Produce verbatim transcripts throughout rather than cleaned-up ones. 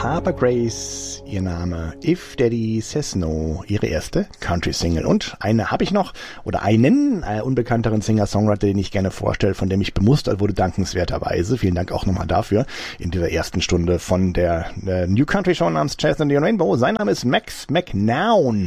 Harper Grace, ihr Name, If Daddy Says No, ihre erste Country-Single. Und eine habe ich noch, oder einen äh, unbekannteren Singer-Songwriter, den ich gerne vorstelle, von dem ich bemustert wurde, dankenswerterweise. Vielen Dank auch nochmal dafür in dieser ersten Stunde von der äh, New Country Show namens Jazz and the Rainbow. Sein Name ist Max McNown.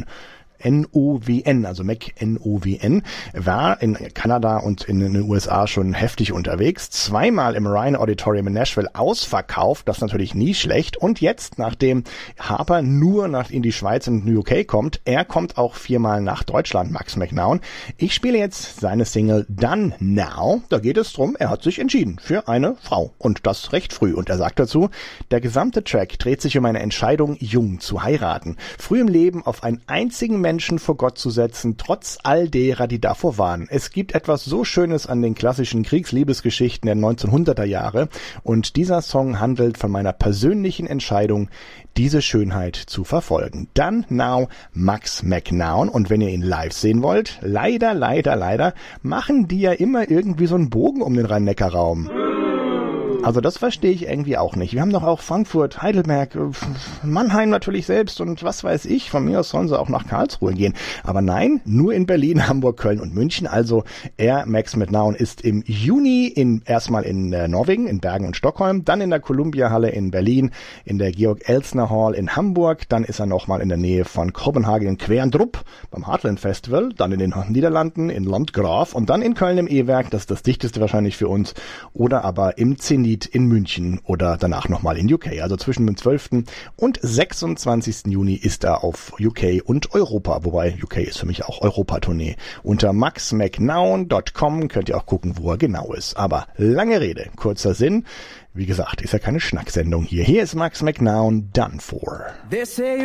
N O W N, also Mac N O W N, war in Kanada und in den U S A schon heftig unterwegs. Zweimal im Ryan Auditorium in Nashville ausverkauft, das natürlich nie schlecht. Und jetzt, nachdem Harper nur nach in die Schweiz und U K kommt, er kommt auch viermal nach Deutschland, Max McNown. Ich spiele jetzt seine Single Done Now. Da geht es drum, er hat sich entschieden für eine Frau. Und das recht früh. Und er sagt dazu, der gesamte Track dreht sich um eine Entscheidung, jung zu heiraten. Früh im Leben auf einen einzigen Menschen vor Gott zu setzen, trotz all derer, die davor waren. Es gibt etwas so Schönes an den klassischen Kriegsliebesgeschichten der neunzehnhunderter Jahre und dieser Song handelt von meiner persönlichen Entscheidung, diese Schönheit zu verfolgen. Done Now, Max McNown. Und wenn ihr ihn live sehen wollt, leider, leider, leider, machen die ja immer irgendwie so einen Bogen um den Rhein-Neckar-Raum. Also das verstehe ich irgendwie auch nicht. Wir haben doch auch Frankfurt, Heidelberg, Mannheim natürlich selbst und was weiß ich. Von mir aus sollen sie auch nach Karlsruhe gehen. Aber nein, nur in Berlin, Hamburg, Köln und München. Also er, Max McNown, ist im Juni in erstmal in äh, Norwegen, in Bergen und Stockholm, dann in der Columbia-Halle in Berlin, in der Georg-Elsner-Hall in Hamburg, dann ist er nochmal in der Nähe von Kopenhagen in Querndrup beim Heartland Festival, dann in den Niederlanden in Landgraf und dann in Köln im E-Werk, das ist das dichteste wahrscheinlich für uns, oder aber im Zenit in München oder danach nochmal in U K. Also zwischen dem zwölften und sechsundzwanzigsten Juni ist er auf U K und Europa, wobei U K ist für mich auch Europa-Tournee. Unter max mcnown Punkt com könnt ihr auch gucken, wo er genau ist. Aber lange Rede, kurzer Sinn. Wie gesagt, ist ja keine Schnacksendung hier. Hier ist Max McNown, Done For.